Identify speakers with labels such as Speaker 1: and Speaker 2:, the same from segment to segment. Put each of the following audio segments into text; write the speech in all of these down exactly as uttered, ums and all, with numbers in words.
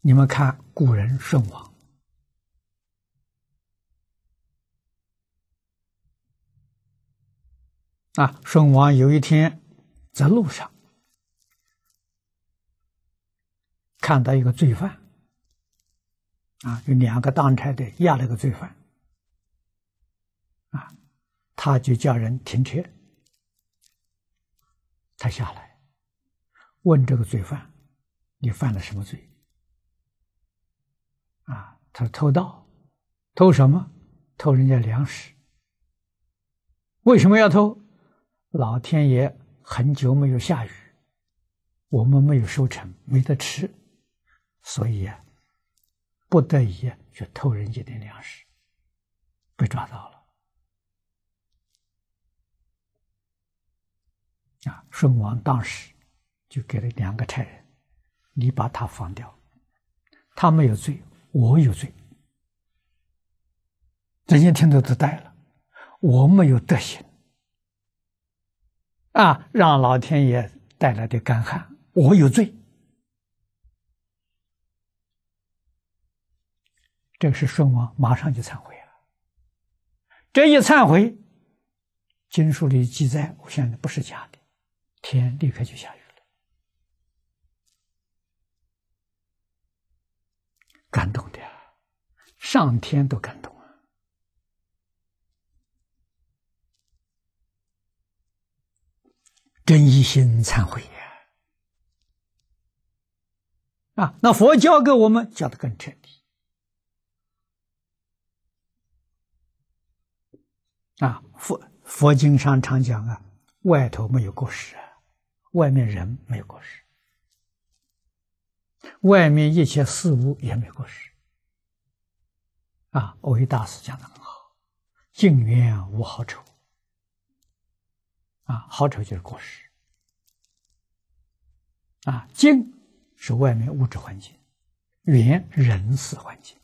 Speaker 1: 你们看古人舜王，啊，舜王有一天在路上看到一个罪犯，啊，有两个当差的押了个罪犯，啊，他就叫人停车，他下来问这个罪犯：“你犯了什么罪？”啊，他说偷盗，偷什么？偷人家粮食。为什么要偷？老天爷很久没有下雨，我们没有收成，没得吃，所以啊，不得已去偷人家的粮食，被抓到了。啊，舜王当时就给了两个差人：“你把他放掉，他没有罪，我有罪。”人家听到都呆了，我没有德行啊，让老天爷带来的干旱，我有罪。这个是舜王马上就忏悔了。这一忏悔，经书里记载，我相信不是假的，天立刻就下雨了。感动的，上天都感动啊！真一心忏悔呀！啊，那佛教给我们教得更彻底啊！佛佛经上常讲啊，外头没有过失啊，外面人没有过失，外面一切事物也没有过失啊。藕益大师讲得很好，净缘无好丑啊，好丑就是过失啊。净是外面物质环境，缘人事环境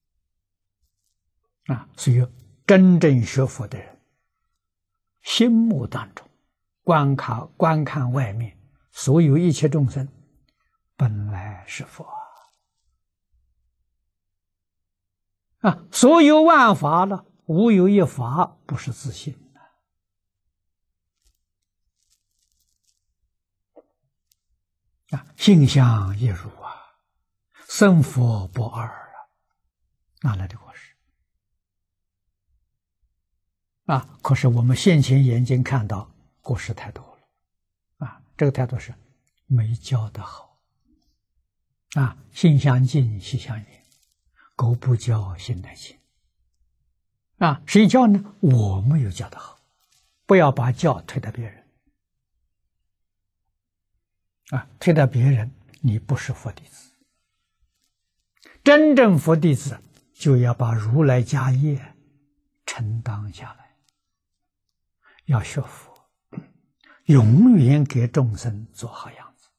Speaker 1: 啊。所以真正学佛的人，心目当中观看观看外面所有一切众生，本来是佛啊，所有万法了，无有一法不是自性的啊，性相一如啊，生佛不二啊，哪来的过失啊？可是我们现前眼睛看到过失太多了啊，这个态度是没教得好啊，性相近，习相远，狗不教，性乃迁啊。谁教呢？我没有教得好，不要把教推到别人啊，推到别人，你不是佛弟子。真正佛弟子就要把如来家业承担下来，要学佛，永远给众生做好样子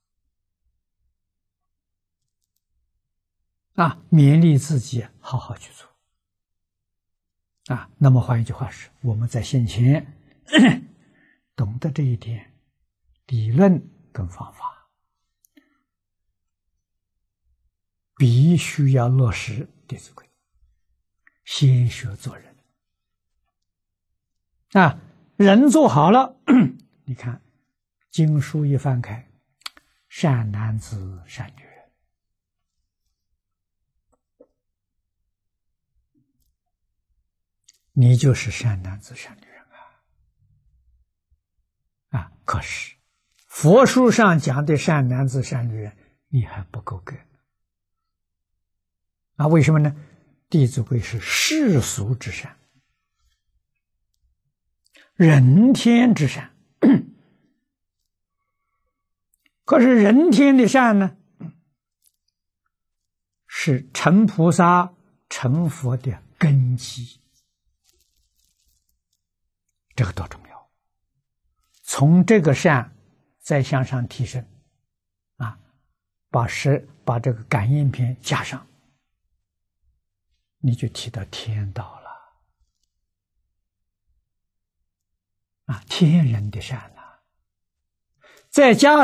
Speaker 1: 啊，勉励自己好好去做啊。那么换一句话是，我们在先前懂得这一点理论跟方法，必须要落实《弟子规》，先学做人啊。人做好了，你看经书一翻开，善男子善女人，你就是善男子善女人啊！啊，可是佛书上讲的善男子善女人，你还不够格啊？为什么呢？《弟子规》是世俗之善，人天之善。可是人天的善呢，是成菩萨成佛的根基，这个多重要。从这个善再向上提升啊，把十把这个感应篇加上，你就提到天道了啊，天人的善啊，再加